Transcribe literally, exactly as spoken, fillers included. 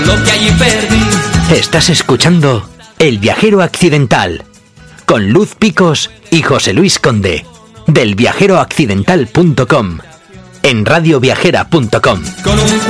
lo que allí perdí. Estás escuchando El Viajero Accidental con Luz Picos y José Luis Conde del viajero accidental punto com en radio viajera punto com. Con un